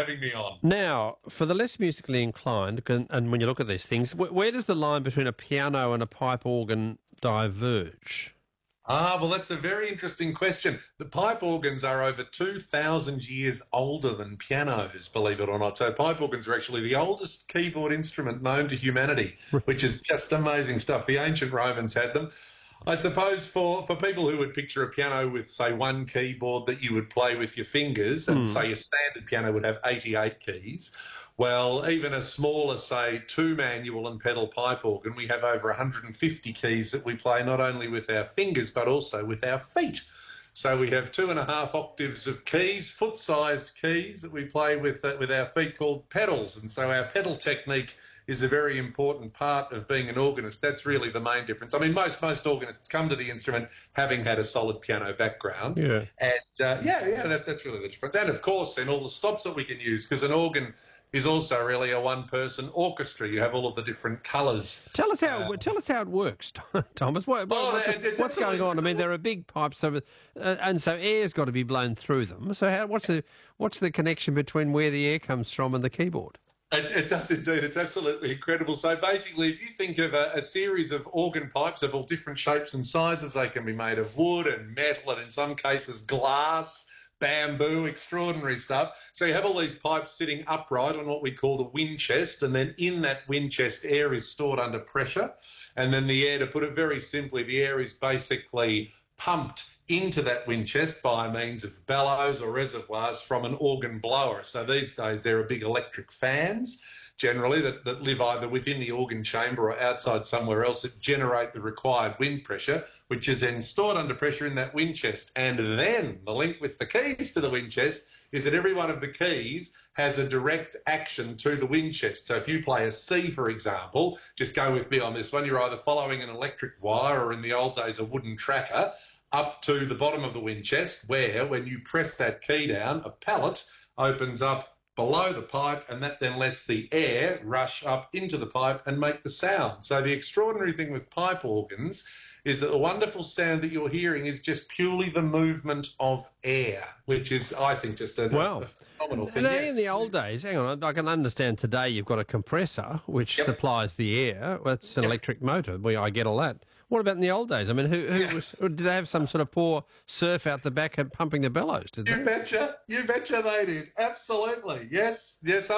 having me on. Now, for the less musically inclined, and when you look at these things, where does the line between a piano and a pipe organ diverge? Well, that's a very interesting question. The pipe organs are over 2,000 years older than pianos, believe it or not. So pipe organs are actually the oldest keyboard instrument known to humanity, which is just amazing stuff. The ancient Romans had them. I suppose for people who would picture a piano with, say, one keyboard that you would play with your fingers, and say a standard piano would have 88 keys, well, even a smaller, say, two-manual and pedal pipe organ, we have over 150 keys that we play not only with our fingers but also with our feet. So we have 2.5 octaves of keys, foot-sized keys that we play with our feet called pedals. And so our pedal technique is a very important part of being an organist. That's really the main difference. I mean, most organists come to the instrument having had a solid piano background. Yeah. And, that's really the difference. And, of course, then all the stops that we can use, because an organ is also really a one-person orchestra. You have all of the different colours. Tell us how it works, Thomas. What's going on? I mean, there are big pipes, and so air's got to be blown through them. So what's the connection between where the air comes from and the keyboard? It does indeed. It's absolutely incredible. So basically, if you think of a series of organ pipes of all different shapes and sizes, they can be made of wood and metal and in some cases glass, bamboo, extraordinary stuff. So you have all these pipes sitting upright on what we call the wind chest, and then in that wind chest, air is stored under pressure. And then the air, to put it very simply, the air is basically pumped into that wind chest by means of bellows or reservoirs from an organ blower. So these days there are big electric fans generally that live either within the organ chamber or outside somewhere else that generate the required wind pressure, which is then stored under pressure in that wind chest. And then the link with the keys to the wind chest is that every one of the keys has a direct action to the wind chest. So if you play a C, for example, just go with me on this one, you're either following an electric wire or in the old days a wooden tracker up to the bottom of the wind chest, where when you press that key down, a pallet opens up below the pipe, and that then lets the air rush up into the pipe and make the sound. So the extraordinary thing with pipe organs is that the wonderful sound that you're hearing is just purely the movement of air, which is, I think, just a phenomenal thing. In the old days, hang on, I can understand today you've got a compressor which supplies the air. That's an electric motor. I get all that. What about in the old days? I mean, did they have some sort of poor surf out the back pumping the bellows? Did they? You betcha they did. Absolutely. Yes.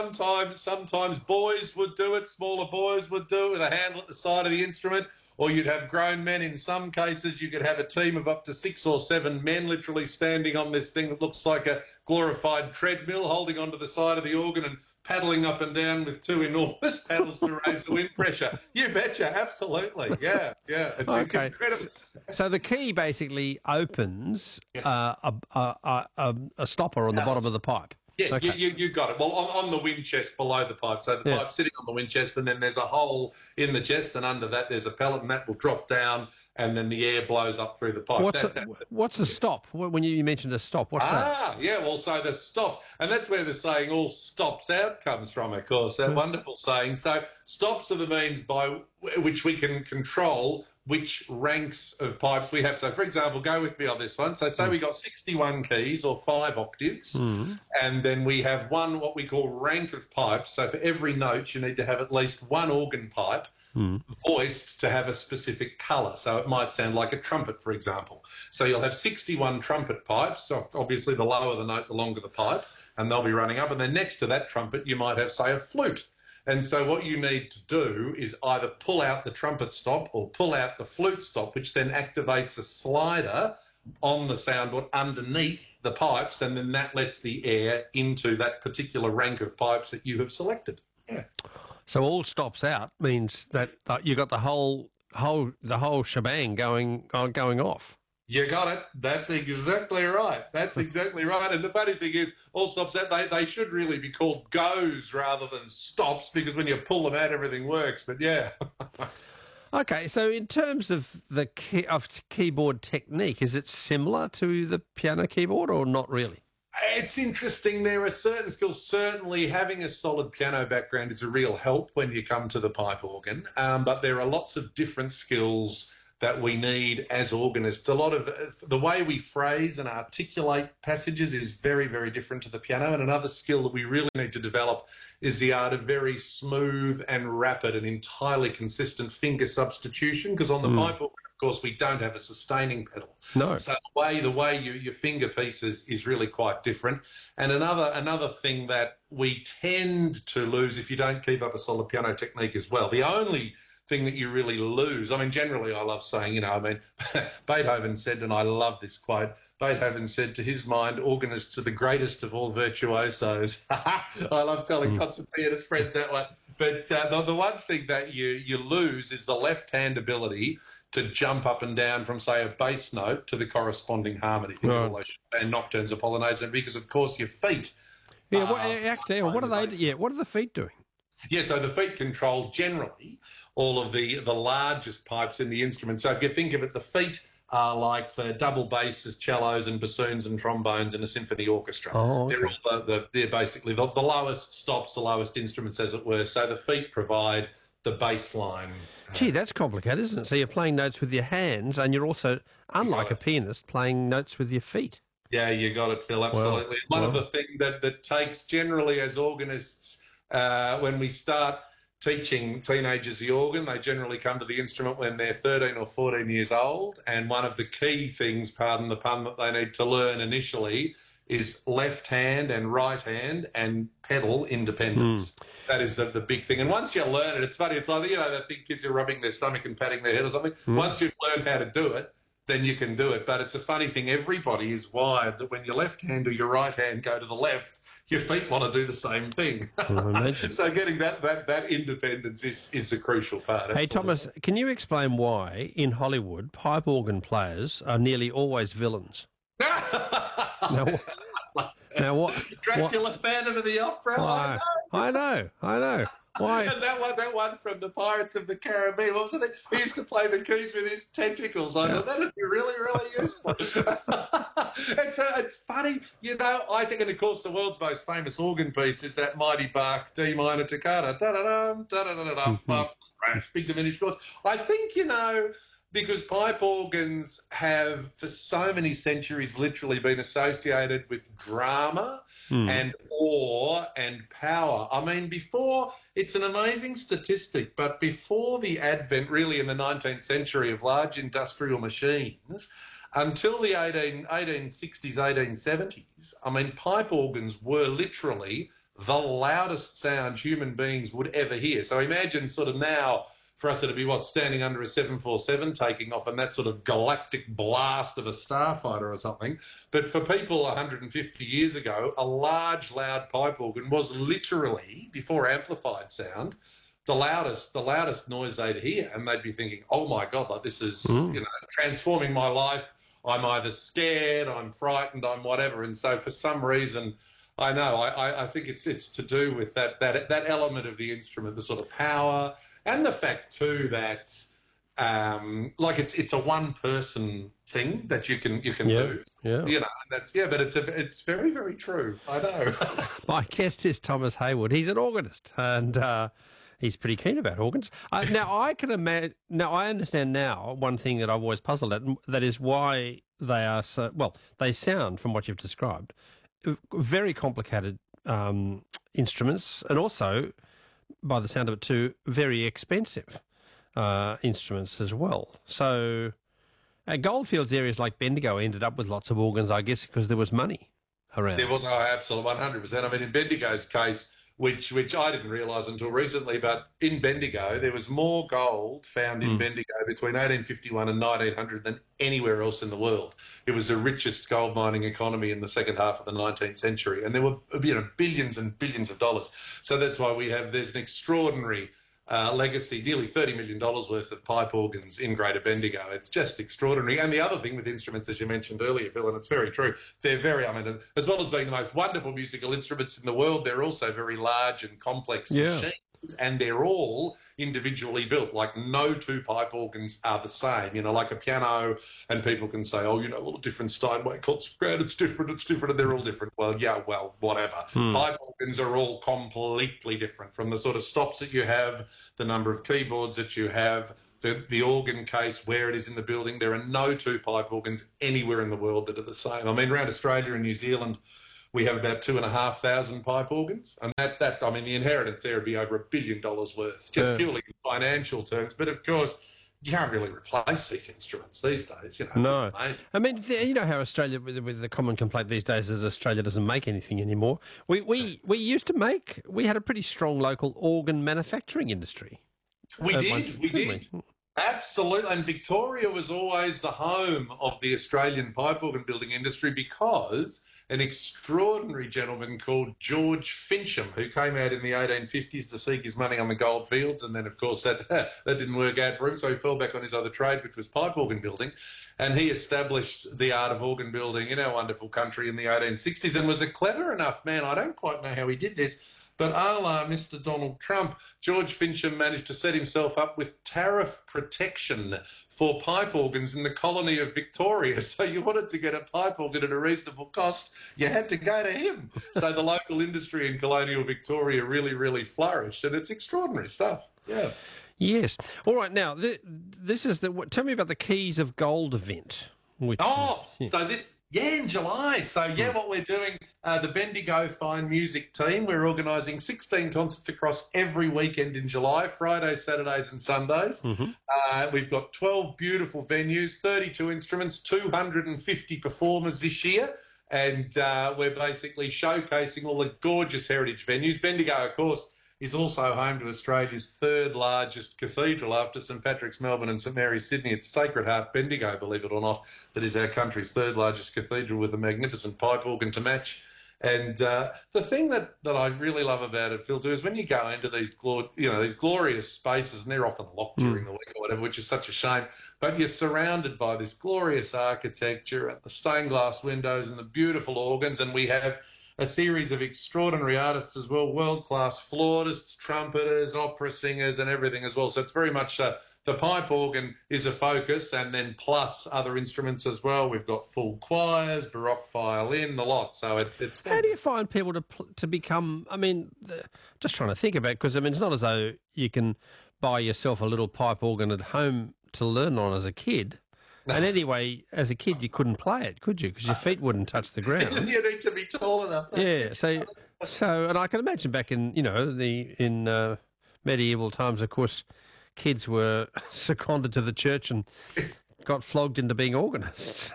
Sometimes boys would do it. Smaller boys would do it with a handle at the side of the instrument. Or you'd have grown men. In some cases, you could have a team of up to 6 or 7 men literally standing on this thing that looks like a glorified treadmill, holding onto the side of the organ and paddling up and down with 2 enormous paddles to raise the wind pressure. You betcha, absolutely. Yeah. It's incredible. So the key basically opens a stopper on the bottom of the pipe. Yeah, okay. you got it. Well, on the wind chest below the pipe. So the pipe's sitting on the wind chest, and then there's a hole in the chest, and under that there's a pellet, and that will drop down, and then the air blows up through the pipe. What's a stop? When you mentioned a stop, what's that? Well, so the stop, and that's where the saying "all stops out" comes from, of course, that wonderful saying. So stops are the means by which we can control which ranks of pipes we have. So, for example, go with me on this one. So say we got 61 keys or 5 octaves, and then we have one what we call rank of pipes. So for every note, you need to have at least one organ pipe voiced to have a specific colour. So it might sound like a trumpet, for example. So you'll have 61 trumpet pipes. So obviously, the lower the note, the longer the pipe, and they'll be running up. And then next to that trumpet, you might have, say, a flute. And so what you need to do is either pull out the trumpet stop or pull out the flute stop, which then activates a slider on the soundboard underneath the pipes, and then that lets the air into that particular rank of pipes that you have selected. Yeah. So all stops out means that you got the whole shebang going off. You got it. That's exactly right. And the funny thing is, all stops out, they should really be called goes rather than stops, because when you pull them out, everything works. But yeah. Okay, so in terms of the keyboard technique, is it similar to the piano keyboard or not really? It's interesting. There are certain skills. Certainly having a solid piano background is a real help when you come to the pipe organ. But there are lots of different skills that we need as organists. A lot of the way we phrase and articulate passages is very, very different to the piano. And another skill that we really need to develop is the art of very smooth and rapid and entirely consistent finger substitution, because on the pipe organ, of course, we don't have a sustaining pedal. No. So the way your finger piece is really quite different. And another thing that we tend to lose if you don't keep up a solid piano technique as well. The only thing that you really lose, I mean, generally I love saying, Beethoven said, and I love this quote, Beethoven said, to his mind, organists are the greatest of all virtuosos. I love telling concert pianist friends that one. But the one thing that you lose is the left-hand ability to jump up and down from, say, a bass note to the corresponding harmony. Think of all those and nocturnes or polonaises, because, of course, your feet. Yeah, what are they? Yeah, what are the feet doing? Yeah, so the feet control generally all of the largest pipes in the instrument. So if you think of it, the feet are like the double basses, cellos and bassoons and trombones in a symphony orchestra. Oh, okay. They're all they're basically the lowest stops, the lowest instruments, as it were. So the feet provide the bass line. Gee, that's complicated, isn't it? So you're playing notes with your hands, and you're also, unlike a pianist, playing notes with your feet. Yeah, you got it, Phil, absolutely. One of the things that takes generally as organists, when we start teaching teenagers the organ, they generally come to the instrument when they're 13 or 14 years old, and one of the key things, pardon the pun, that they need to learn initially is left hand and right hand and pedal independence. That is the big thing. And once you learn it, it's funny, it's like, that thing kids are rubbing their stomach and patting their head or something. Once you've learned how to do it, then you can do it. But it's a funny thing, everybody is wired that when your left hand or your right hand go to the left, your feet want to do the same thing. So getting that independence is a crucial part. Absolutely. Hey, Thomas, can you explain why in Hollywood pipe organ players are nearly always villains? Now what? Dracula, Phantom of the Opera. I know. Why? And that one from the Pirates of the Caribbean. What was it? He used to play the keys with his tentacles. I thought that'd be really, really useful. It's funny, I think, and of course, the world's most famous organ piece is that mighty Bach D minor toccata. Da-da-dum, da-da-da-da-dum, big diminished chords. I think, because pipe organs have, for so many centuries, literally been associated with drama and awe and power. I mean, it's an amazing statistic, but before the advent, really in the 19th century, of large industrial machines, until the 1860s, 1870s, I mean, pipe organs were literally the loudest sound human beings would ever hear. So imagine sort of now, for us it'd be standing under a 747 taking off and that sort of galactic blast of a starfighter or something. But for people 150 years ago, a large, loud pipe organ was literally, before amplified sound, the loudest noise they'd hear. And they'd be thinking, oh my God, like this is transforming my life. I'm either scared, I'm frightened, I'm whatever. And so for some reason, I think it's to do with that element of the instrument, the sort of power. And the fact too that, it's a one-person thing that you can do. Yeah. But it's very, very true. I know. My guest is Thomas Hayward. He's an organist, and he's pretty keen about organs. Now I understand now one thing that I've always puzzled at. That is why they are so well. They sound, from what you've described, very complicated instruments, and also, by the sound of it too, very expensive instruments as well. So Goldfields areas like Bendigo ended up with lots of organs, I guess, because there was money around. There was, absolutely, 100%. I mean, in Bendigo's case, which I didn't realise until recently, but in Bendigo, there was more gold found in Bendigo between 1851 and 1900 than anywhere else in the world. It was the richest gold mining economy in the second half of the 19th century, and there were billions and billions of dollars. So that's why there's an extraordinary legacy, nearly $30 million worth of pipe organs in Greater Bendigo. It's just extraordinary. And the other thing with instruments, as you mentioned earlier, Phil, and it's very true, they're as well as being the most wonderful musical instruments in the world, they're also very large and complex machines. organs, and they're all individually built. Like no two pipe organs are the same. Like a piano, and people can say, "Oh, all the different Steinway chords, it's different, and they're all different." Well, yeah, well, whatever. Pipe organs are all completely different, from the sort of stops that you have, the number of keyboards that you have, the organ case, where it is in the building. There are no two pipe organs anywhere in the world that are the same. I mean, around Australia and New Zealand, we have about 2,500 pipe organs, and the inheritance there would be over $1 billion worth, just purely in financial terms. But of course, you can't really replace these instruments these days. It's no. just amazing. I mean, you know how Australia, with the common complaint these days is Australia doesn't make anything anymore. We used to we had a pretty strong local organ manufacturing industry. We did. Absolutely. And Victoria was always the home of the Australian pipe organ building industry, because an extraordinary gentleman called George Fincham, who came out in the 1850s to seek his money on the gold fields, and then, of course, that didn't work out for him, so he fell back on his other trade, which was pipe organ building, and he established the art of organ building in our wonderful country in the 1860s, and was a clever enough man. I don't quite know how he did this, but a la Mr. Donald Trump, George Fincham managed to set himself up with tariff protection for pipe organs in the colony of Victoria. So you wanted to get a pipe organ at a reasonable cost, you had to go to him. So the local industry in colonial Victoria really, really flourished, and it's extraordinary stuff. Yeah. Yes. All right. Now, this is tell me about the Keys of Gold event. In July. So, what we're doing, the Bendigo Fine Music team, we're organising 16 concerts across every weekend in July, Fridays, Saturdays and Sundays. We've got 12 beautiful venues, 32 instruments, 250 performers this year, and we're basically showcasing all the gorgeous heritage venues. Bendigo, of course, is also home to Australia's third largest cathedral after St Patrick's Melbourne and St Mary's Sydney. It's Sacred Heart Bendigo, believe it or not, that is our country's third largest cathedral, with a magnificent pipe organ to match. And the thing that I really love about it, Phil, too, is when you go into these glorious spaces, and they're often locked during the week or whatever, which is such a shame, but you're surrounded by this glorious architecture and the stained glass windows and the beautiful organs, and we have a series of extraordinary artists as well, world-class flautists, trumpeters, opera singers and everything as well. So it's very much the pipe organ is a focus, and then plus other instruments as well. We've got full choirs, baroque violin, the lot. So it's How do you find people to become, just trying to think about it, because, it's not as though you can buy yourself a little pipe organ at home to learn on as a kid. And anyway, as a kid, you couldn't play it, could you? Because your feet wouldn't touch the ground. You need to be tall enough. So, and I can imagine back in, in medieval times, of course, kids were seconded to the church and got flogged into being organists.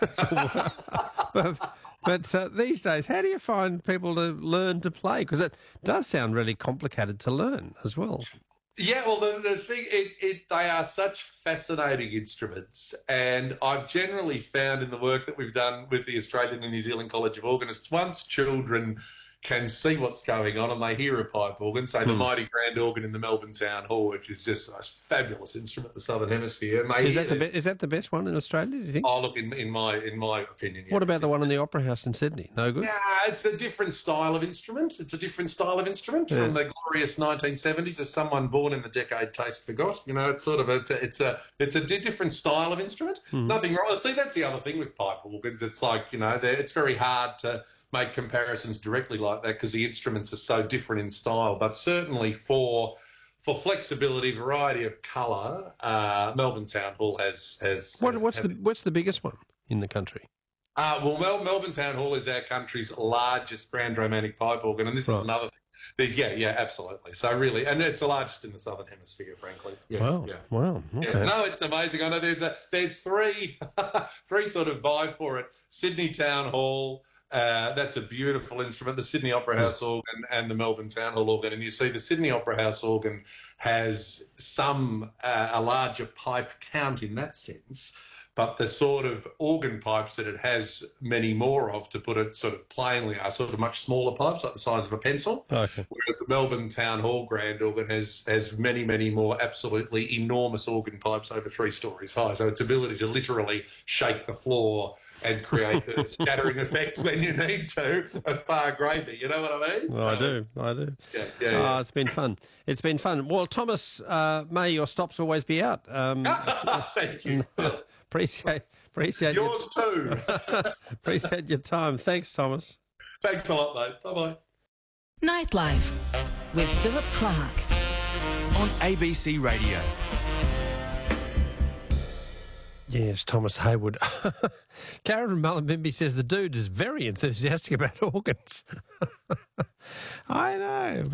But these days, how do you find people to learn to play? Because it does sound really complicated to learn as well. Yeah, well, the thing, they are such fascinating instruments, and I've generally found in the work that we've done with the Australian and New Zealand College of Organists, once children can see what's going on and they hear a pipe organ, say the mighty grand organ in the Melbourne Town Hall, which is just a fabulous instrument in the Southern Hemisphere. And is that the best one in Australia, do you think? Oh, look, in my opinion, yeah. What about the one in the Opera House in Sydney? No good? Yeah, it's a different style of instrument. From the glorious 1970s, as someone born in the decade taste forgot. It's a different style of instrument. Nothing wrong. See, that's the other thing with pipe organs. It's like, it's very hard to make comparisons directly like that because the instruments are so different in style. But certainly for flexibility, variety of colour, Melbourne Town Hall has what's the biggest one in the country? Melbourne Town Hall is our country's largest grand romantic pipe organ, and this is another thing. Yeah, absolutely. So really, and it's the largest in the Southern Hemisphere, frankly. Yes, wow. Okay. Yeah. No, it's amazing. I know there's three sort of vibe for it. Sydney Town Hall. That's a beautiful instrument, the Sydney Opera House organ and the Melbourne Town Hall organ. And you see the Sydney Opera House organ has a larger pipe count in that sense, but the sort of organ pipes that it has many more of, to put it sort of plainly, are sort of much smaller pipes, like the size of a pencil. Okay. Whereas the Melbourne Town Hall grand organ has many, many more absolutely enormous organ pipes over 3 stories high. So its ability to literally shake the floor and create the shattering effects when you need to are far greater. You know what I mean? Well, I do. Yeah. It's been fun. It's been fun. Well, Thomas, may your stops always be out. Thank you. Appreciate Yours too. Appreciate your time. Thanks, Thomas. Thanks a lot, mate. Bye-bye. Nightlife with Philip Clark on ABC Radio. Yes, Thomas Hayward. Karen from Mullumbimby says the dude is very enthusiastic about organs. I know.